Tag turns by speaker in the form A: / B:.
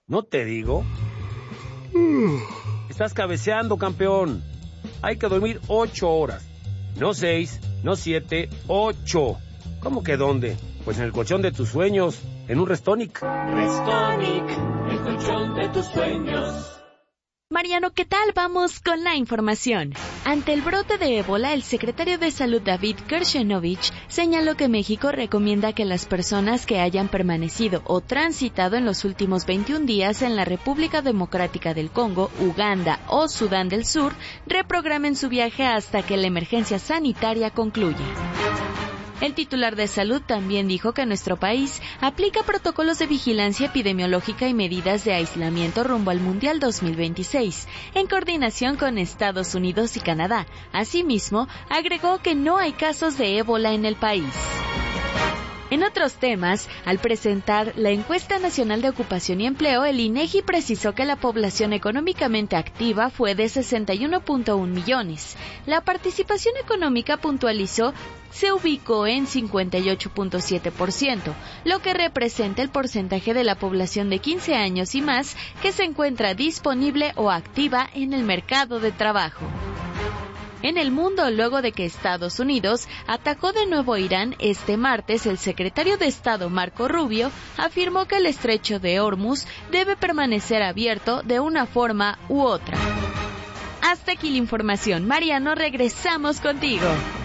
A: ¿No te digo? Estás cabeceando, campeón. Hay que dormir 8 horas. No 6, no 7, 8. ¿Cómo que dónde? Pues en el colchón de tus sueños, en un Restonic.
B: Restonic, el colchón de tus sueños.
C: Mariano, ¿qué tal? Vamos con la información. Ante el brote de ébola, el secretario de Salud David Kershenovich señaló que México recomienda que las personas que hayan permanecido o transitado en los últimos 21 días en la República Democrática del Congo, Uganda o Sudán del Sur reprogramen su viaje hasta que la emergencia sanitaria concluya. El titular de Salud también dijo que nuestro país aplica protocolos de vigilancia epidemiológica y medidas de aislamiento rumbo al Mundial 2026, en coordinación con Estados Unidos y Canadá. Asimismo, agregó que no hay casos de ébola en el país. En otros temas, al presentar la Encuesta Nacional de Ocupación y Empleo, el INEGI precisó que la población económicamente activa fue de 61.1 millones. La participación económica, puntualizó, se ubicó en 58.7%, lo que representa el porcentaje de la población de 15 años y más que se encuentra disponible o activa en el mercado de trabajo. En el mundo, luego de que Estados Unidos atacó de nuevo a Irán este martes, el secretario de Estado Marco Rubio afirmó que el estrecho de Hormuz debe permanecer abierto de una forma u otra. Hasta aquí la información. Mariano, regresamos contigo.